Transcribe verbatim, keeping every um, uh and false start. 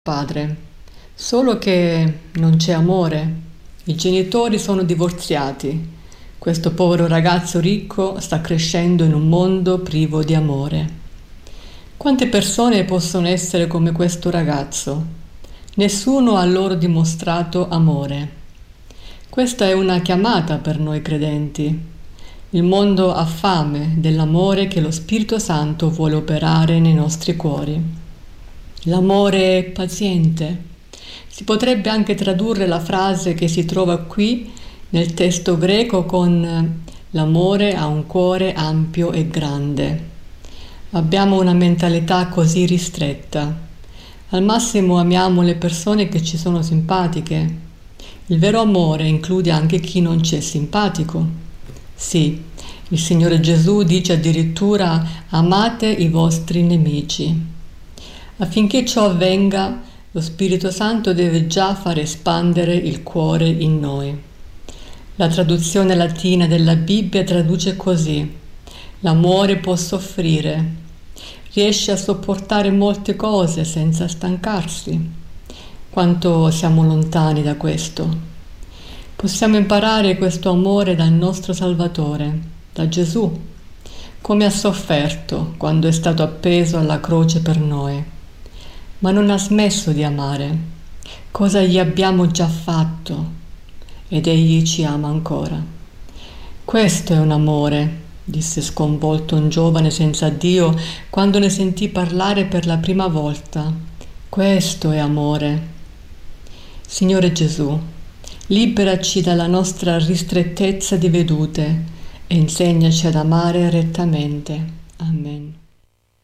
Padre, solo che non c'è amore. I genitori sono divorziati. Questo povero ragazzo ricco sta crescendo in un mondo privo di amore. Quante persone possono essere come questo ragazzo? Nessuno ha loro dimostrato amore. Questa è una chiamata per noi credenti. Il mondo ha fame dell'amore che lo Spirito Santo vuole operare nei nostri cuori. L'amore è paziente. Si potrebbe anche tradurre la frase che si trova qui nel testo greco con l'amore ha un cuore ampio e grande. Abbiamo una mentalità così ristretta. Al massimo amiamo le persone che ci sono simpatiche. Il vero amore include anche chi non ci è simpatico. Sì, il Signore Gesù dice addirittura amate i vostri nemici. Affinché ciò avvenga, lo Spirito Santo deve già far espandere il cuore in noi. La traduzione latina della Bibbia traduce così: l'amore può soffrire, riesce a sopportare molte cose senza stancarsi. Quanto siamo lontani da questo. Possiamo imparare questo amore dal nostro Salvatore, da Gesù, come ha sofferto quando è stato appeso alla croce per noi. Ma non ha smesso di amare. Cosa gli abbiamo già fatto? Ed egli ci ama ancora. Questo è un amore, disse sconvolto un giovane senza Dio quando ne sentì parlare per la prima volta. Questo è amore. Signore Gesù, liberaci dalla nostra ristrettezza di vedute e insegnaci ad amare rettamente. Amen.